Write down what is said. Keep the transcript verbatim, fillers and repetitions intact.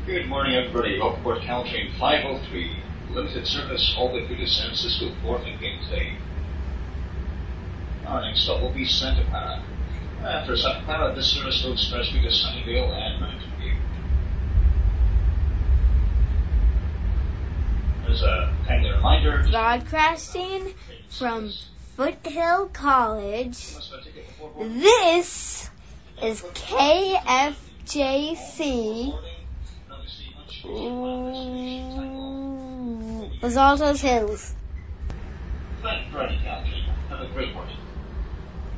Good morning, everybody. Welcome aboard Caltrain five oh three. Limited service all the way through to San Francisco Port and Kingsday. Our next stop will be Santa Clara. After Santa Clara, this service will express you to Sunnyvale and Mountain View. There's a kindly reminder. Broadcasting from Foothill College, this is K F J C Los Altos Hills. Thank you for running Caltrain. Have a great morning.